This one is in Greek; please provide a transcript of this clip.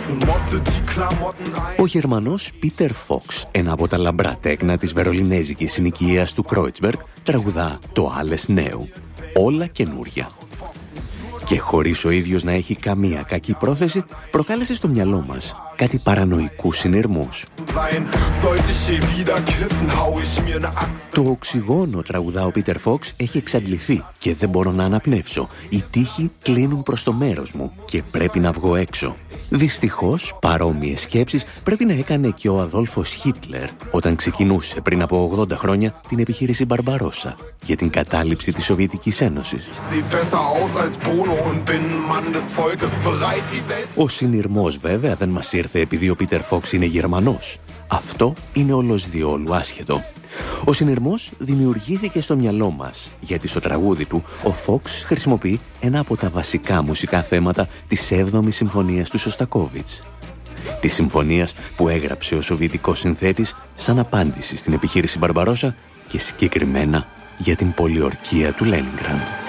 Ο Γερμανός Πίτερ Φόξ, ένα από τα λαμπρά τέκνα της βερολινέζικης συνοικίας του Κρόιτσμπεργκ, τραγουδά το «Alles Neu», όλα καινούρια. Και χωρίς ο ίδιος να έχει καμία κακή πρόθεση, προκάλεσε στο μυαλό μας κάτι παρανοϊκούς συνειρμούς. Το οξυγόνο, τραγουδά ο Πίτερ Φόξ, έχει εξαντληθεί και δεν μπορώ να αναπνεύσω. Οι τοίχοι κλείνουν προς το μέρος μου και πρέπει να βγω έξω. Δυστυχώς, παρόμοιες σκέψεις πρέπει να έκανε και ο Αδόλφος Χίτλερ όταν ξεκινούσε πριν από 80 χρόνια την επιχείρηση Μπαρμπαρόσα για την κατάληψη της Σοβιετικής Ένωσης. Ο συνειρμός βέβαια δεν μας ήρθε επειδή ο Πίτερ Φόξ είναι Γερμανός. Αυτό είναι όλος διόλου άσχετο. Ο συνειρμός δημιουργήθηκε στο μυαλό μας, γιατί στο τραγούδι του ο Φόξ χρησιμοποιεί ένα από τα βασικά μουσικά θέματα της 7ης Συμφωνίας του Σωστακόβιτς. Της συμφωνίας που έγραψε ο σοβιετικός συνθέτης σαν απάντηση στην επιχείρηση Μπαρμπαρόσα και συγκεκριμένα για την πολιορκία του Λένινγκραντ.